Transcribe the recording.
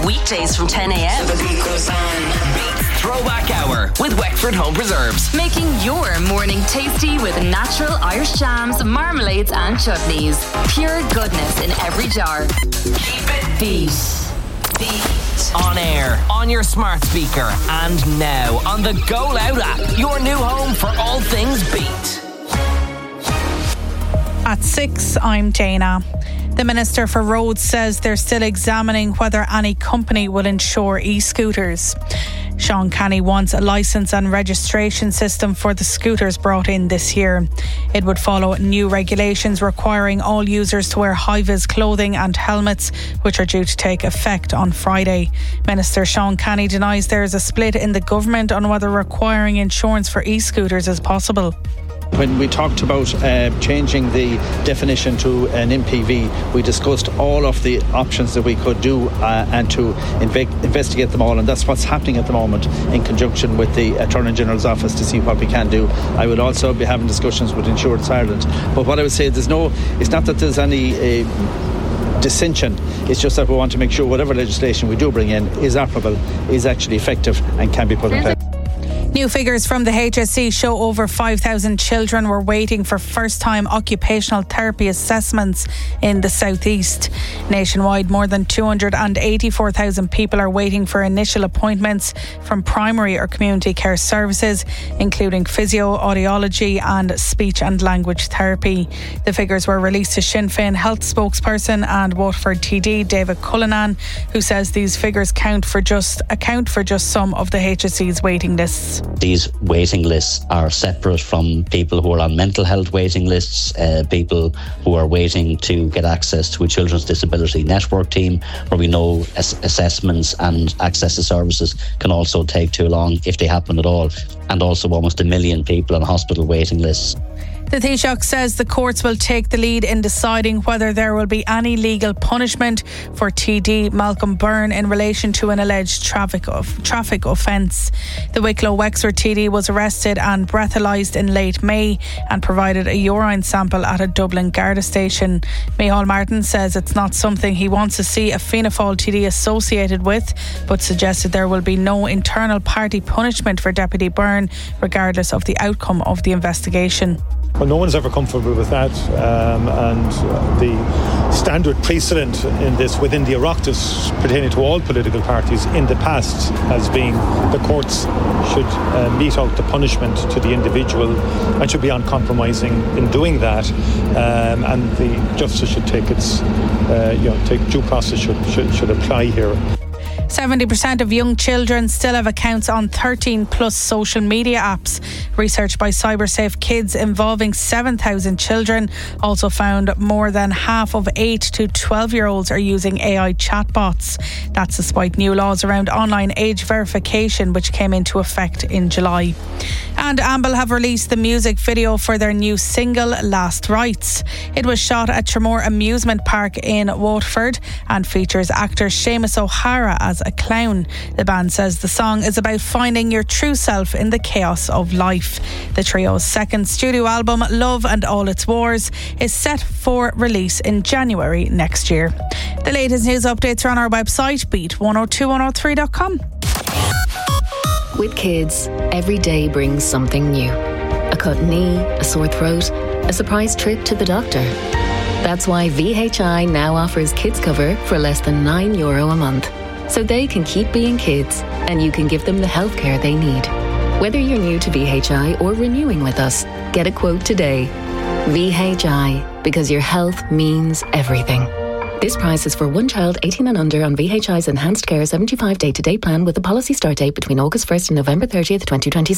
Weekdays from 10 a.m. Beat Throwback Hour with Wexford Home Preserves. Making your morning tasty with natural Irish jams, marmalades and chutneys. Pure goodness in every jar. Keep it Beat. On air, on your smart speaker, and now on the Go Loud app. Your new home for all things Beat. At 6, I'm Dana. The Minister for Roads says they're still examining whether any company will insure e-scooters. Sean Canny wants a licence and registration system for the scooters brought in this year. It would follow new regulations requiring all users to wear high-vis clothing and helmets, which are due to take effect on Friday. Minister Sean Canny denies there is a split in the government on whether requiring insurance for e-scooters is possible. When we talked about changing the definition to an MPV, we discussed all of the options that we could do and to investigate them all, and that's what's happening at the moment in conjunction with the Attorney General's office to see what we can do. I will also be having discussions with Insurance Ireland. But what I would say, it's not that there's any dissension, it's just that we want to make sure whatever legislation we do bring in is operable, is actually effective and can be put in place. New figures from the HSE show over 5,000 children were waiting for first-time occupational therapy assessments in the southeast. Nationwide, more than 284,000 people are waiting for initial appointments from primary or community care services, including physio, audiology and speech and language therapy. The figures were released to Sinn Féin health spokesperson and Waterford TD David Cullinan, who says these figures account for just some of the HSE's waiting lists. These waiting lists are separate from people who are on mental health waiting lists, people who are waiting to get access to a Children's Disability Network team, where we know assessments and access to services can also take too long if they happen at all, and also almost 1 million people on hospital waiting lists. The Taoiseach says the courts will take the lead in deciding whether there will be any legal punishment for TD Malcolm Byrne in relation to an alleged traffic offence. The Wicklow Wexford TD was arrested and breathalyzed in late May and provided a urine sample at a Dublin Garda station. Micheál Martin says it's not something he wants to see a Fianna Fáil TD associated with, but suggested there will be no internal party punishment for Deputy Byrne regardless of the outcome of the investigation. Well, no one's ever comfortable with that, and the standard precedent in this within the Oireachtas pertaining to all political parties in the past has been the courts should mete out the punishment to the individual and should be uncompromising in doing that, and the justice should take due process should apply here. 70% of young children still have accounts on 13 plus social media apps. Research by CyberSafe Kids involving 7,000 children also found more than half of 8 to 12-year-olds are using AI chatbots. That's despite new laws around online age verification, which came into effect in July. And Amble have released the music video for their new single, Last Rites. It was shot at Tramore Amusement Park in Waterford and features actor Seamus O'Hara as a clown. The band says the song is about finding your true self in the chaos of life. The trio's second studio album, Love and All Its Wars, is set for release in January next year. The latest news updates are on our website, beat102103.com. With kids, every day brings something new. A cut knee, a sore throat, a surprise trip to the doctor. That's why VHI now offers kids cover for less than €9 a month. So they can keep being kids and you can give them the healthcare they need. Whether you're new to VHI or renewing with us, get a quote today. VHI, because your health means everything. This price is for one child 18 and under on VHI's Enhanced Care 75 day-to-day plan with a policy start date between August 1st and November 30th, 2026.